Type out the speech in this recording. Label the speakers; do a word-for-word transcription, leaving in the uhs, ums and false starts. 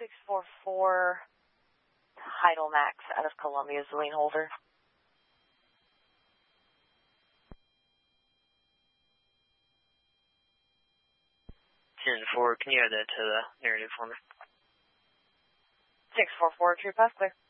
Speaker 1: six four four Title Max out of Columbia is the lien holder.
Speaker 2: ten four, can you add that to the narrative for me?
Speaker 1: six four four, true pass clear.